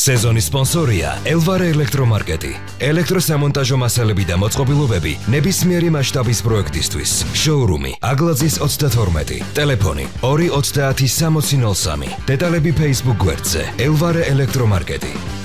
სეზონის სპონსორია ელვარე ელექტრომარკეტი. ელექტროსამონტაჟო მასალები და მოწყობილობები ნებისმიერი მასშტაბის პროექტისთვის. შოურუმი აგლაძის 32. ტელეფონი 290 6003. დეტალები Facebook გვერდზე ელვარე ელექტრომარკეტი.